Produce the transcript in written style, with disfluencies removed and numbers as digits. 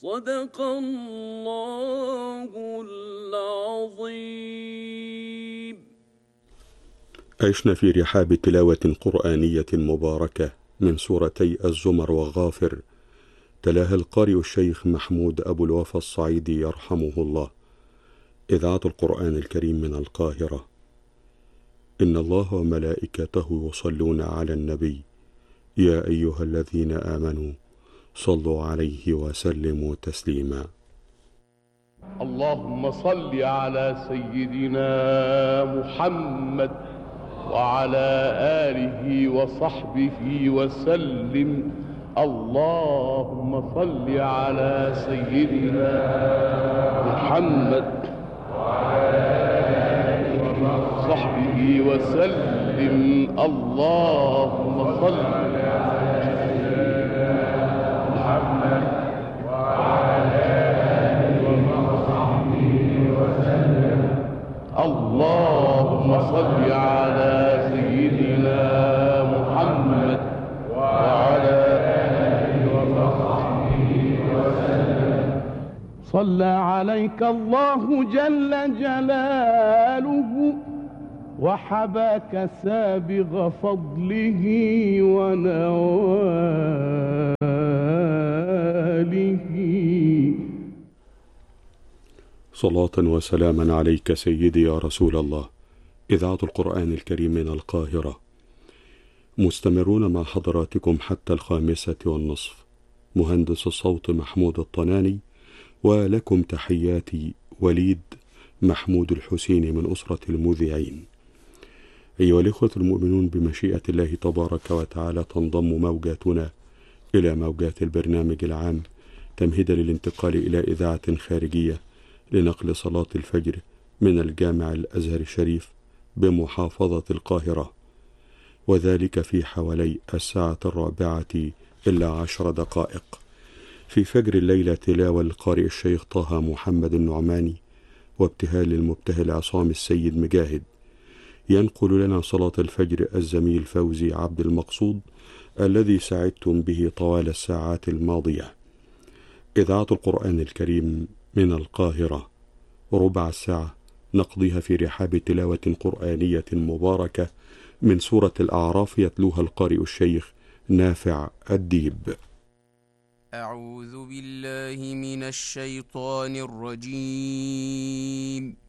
صدق الله العظيم. عشنا في رحاب تلاوة قرآنية مباركة من سورتي الزمر وغافر، تلاها القارئ الشيخ محمود أبو الوفا الصعيدي يرحمه الله. إذاعة القرآن الكريم من القاهرة. إن الله وملائكته يصلون على النبي يا أيها الذين آمنوا صلوا عليه وسلموا تسليما. اللهم صل على سيدنا محمد وعلى آله وصحبه وسلم. اللهم صل على سيدنا محمد وعلى آله وصحبه وسلم. اللهم صل على سيدنا محمد وعلى آله وصحبه وسلم. اللهم صل على سيدنا محمد وعلى آله وصحبه وسلم. صلى عليك الله جل جلاله وحباك سابغ فضله ونواله. صلاة وسلاما عليك سيدي يا رسول الله. إذاعة القرآن الكريم من القاهرة، مستمرون مع حضراتكم حتى 5:30. مهندس الصوت محمود الطناني، ولكم تحياتي وليد محمود الحسيني من أسرة المذيعين. أيها الإخوة المؤمنون، بمشيئة الله تبارك وتعالى تنضم موجاتنا إلى موجات البرنامج العام تمهيدا للانتقال إلى إذاعة خارجية لنقل صلاة الفجر من الجامع الأزهر الشريف بمحافظة القاهرة، وذلك في حوالي 4:04 في فجر الليلة. تلاوة القارئ الشيخ طه محمد النعماني، وابتهال المبتهل عصام السيد مجاهد. ينقل لنا صلاة الفجر الزميل فوزي عبد المقصود الذي سعدتم به طوال الساعات الماضية. إذاعة القرآن الكريم من القاهرة، ربع ساعة نقضيها في رحاب تلاوة قرآنية مباركة من سورة الأعراف، يتلوها القارئ الشيخ نافع الديب. أعوذ بالله من الشيطان الرجيم.